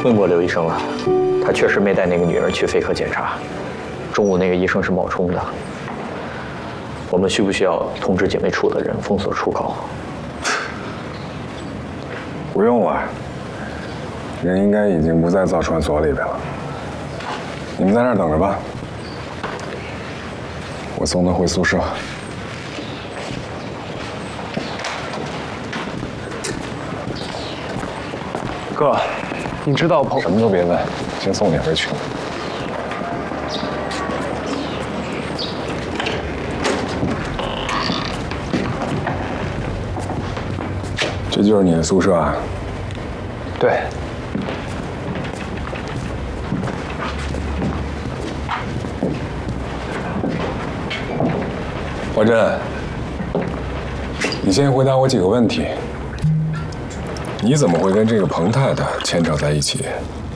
问过刘医生了，他确实没带那个女儿去肺科检查。中午那个医生是冒充的。我们需不需要通知警卫处的人封锁出口？ 不用了，人应该已经不在造船所里边了。你们在这儿等着吧，我送他回宿舍。 哥，你知道什么都别问，先送你回去。这就是你的宿舍啊？ 对。 华珍，你先回答我几个问题。你怎么会跟这个彭太太牵扯在一起？